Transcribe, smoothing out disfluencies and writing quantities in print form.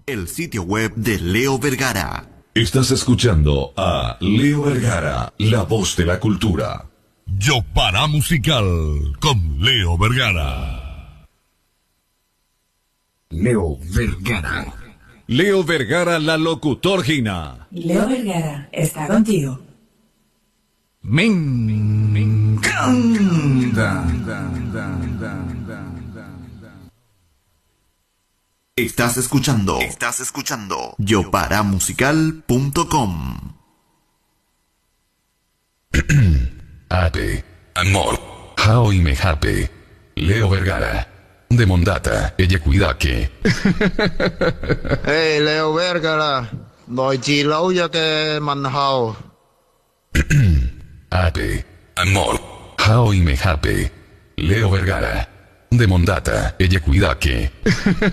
el sitio web de Leo Vergara. Estás escuchando a Leo Vergara, la voz de la cultura. Yo para musical con Leo Vergara. Leo Vergara. Leo Vergara, la locutorgina. Leo Vergara está contigo. Me encanta. Estás escuchando yoparamusical.com. Ate, amor, how y me happy. Leo Vergara. De Mondata, ella cuida que. Hey, Leo Vergara, nói chi lâu cho cái màn hào. Ate, amor, how y me happy. Leo Vergara. De Mondata, ella cuida que.